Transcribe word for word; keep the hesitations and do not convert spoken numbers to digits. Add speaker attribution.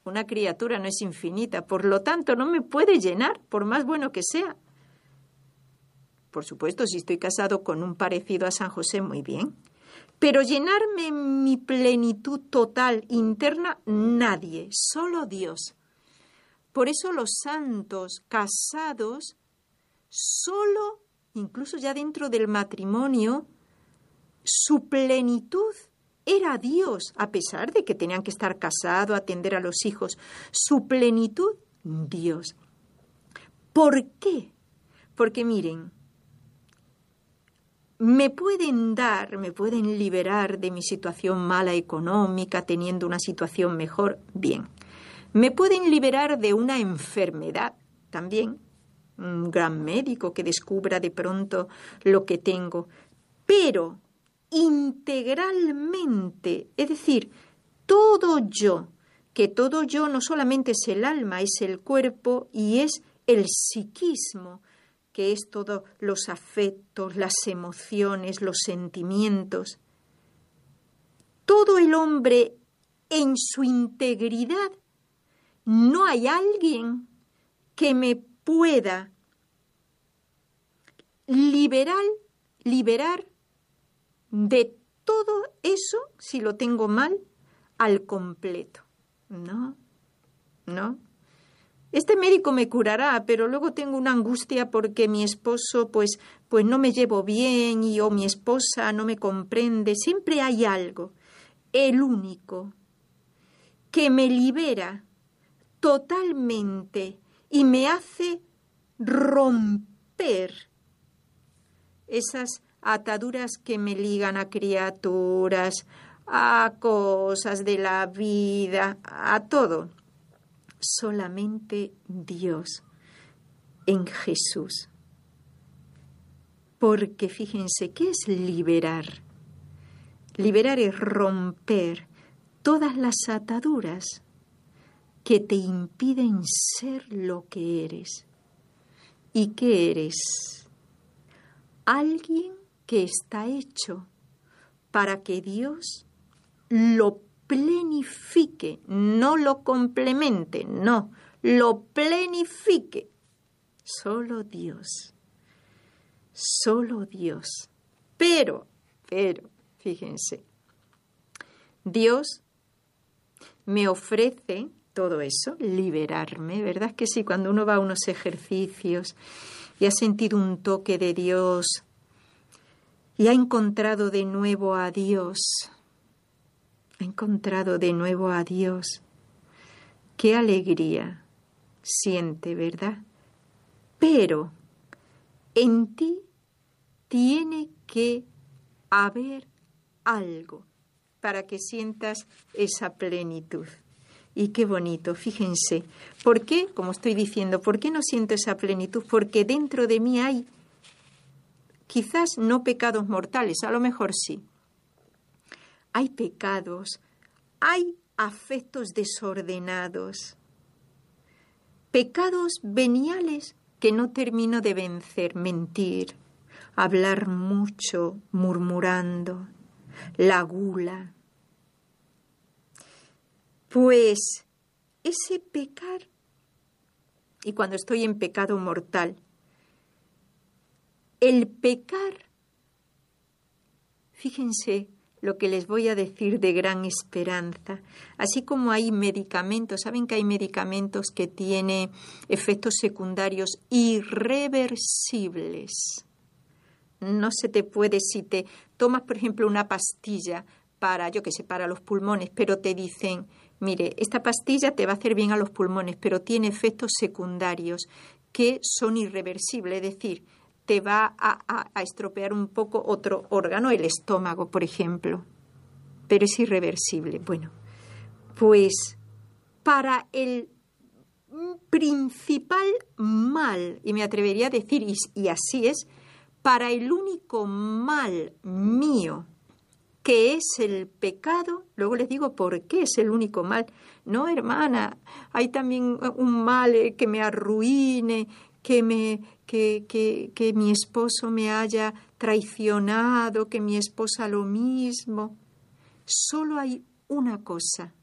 Speaker 1: Una criatura no es infinita, por lo tanto no me puede llenar, por más bueno que sea. Por supuesto, si estoy casado con un parecido a San José, muy bien. Pero llenarme mi plenitud total interna, nadie, solo Dios. Por eso los santos casados, solo, incluso ya dentro del matrimonio, su plenitud era Dios, a pesar de que tenían que estar casados, atender a los hijos. Su plenitud, Dios. ¿Por qué? Porque miren, me pueden dar, me pueden liberar de mi situación mala económica, teniendo una situación mejor, bien. Me pueden liberar de una enfermedad, también. Un gran médico que descubra de pronto lo que tengo. Pero integralmente, es decir, todo yo, que todo yo no solamente es el alma, es el cuerpo y es el psiquismo, que es todos los afectos, las emociones, los sentimientos. Todo el hombre en su integridad, no hay alguien que me pueda liberar, liberar de todo eso, si lo tengo mal, al completo. No, no. Este médico me curará, pero luego tengo una angustia porque mi esposo, pues, pues no me llevo bien y o mi esposa no me comprende. Siempre hay algo, el único, que me libera totalmente y me hace romper esas ataduras que me ligan a criaturas, a cosas de la vida, a todo. Solamente Dios en Jesús. Porque fíjense, ¿qué es liberar? Liberar es romper todas las ataduras que te impiden ser lo que eres. ¿Y qué eres? Alguien que está hecho para que Dios lo plenifique, no lo complemente, no, lo plenifique. Solo Dios, solo Dios. Pero, pero, fíjense, Dios me ofrece todo eso, liberarme, ¿verdad que sí? Cuando uno va a unos ejercicios y ha sentido un toque de Dios y ha encontrado de nuevo a Dios, ha encontrado de nuevo a Dios, qué alegría siente, ¿verdad? Pero en ti tiene que haber algo para que sientas esa plenitud. Y qué bonito, fíjense. ¿Por qué? Como estoy diciendo, ¿por qué no siento esa plenitud? Porque dentro de mí hay, quizás no pecados mortales, a lo mejor sí. Hay pecados, hay afectos desordenados, pecados veniales que no termino de vencer, mentir, hablar mucho, murmurando, la gula. Pues ese pecar, y cuando estoy en pecado mortal, el pecar, fíjense lo que les voy a decir de gran esperanza, así como hay medicamentos, ¿saben que hay medicamentos que tienen efectos secundarios irreversibles? No se te puede, si te tomas, por ejemplo, una pastilla para, yo qué sé, para los pulmones, pero te dicen, mire, esta pastilla te va a hacer bien a los pulmones, pero tiene efectos secundarios que son irreversibles, es decir, te va a, a, a estropear un poco otro órgano, el estómago, por ejemplo, pero es irreversible. Bueno, pues para el principal mal, y me atrevería a decir, y, y así es, para el único mal mío, que es el pecado, luego les digo por qué es el único mal. No, hermana, hay también un mal que me arruine, que, me, que, que, que mi esposo me haya traicionado, que mi esposa lo mismo. Solo hay una cosa